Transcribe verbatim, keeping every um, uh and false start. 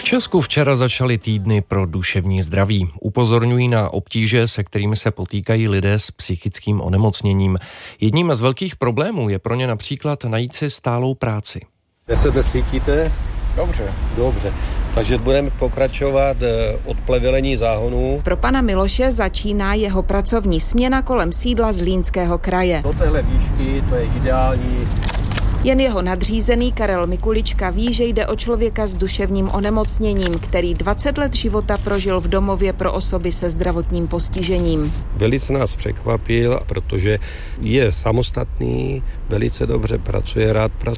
Česku včera začaly týdny pro duševní zdraví. Upozorňují na obtíže, se kterými se potýkají lidé s psychickým onemocněním. Jedním z velkých problémů je pro ně například najít si stálou práci. Jak se dnes cítíte? Dobře. Dobře. Takže budeme pokračovat od plevelení záhonů. Pro pana Miloše začíná jeho pracovní směna kolem sídla Zlínského kraje. Do téhle výšky to je ideální. Jen jeho nadřízený Karel Mikulička ví, že jde o člověka s duševním onemocněním, který dvacet let života prožil v domově pro osoby se zdravotním postižením. Velice nás překvapil, protože je samostatný, velice dobře pracuje, rád pracuje.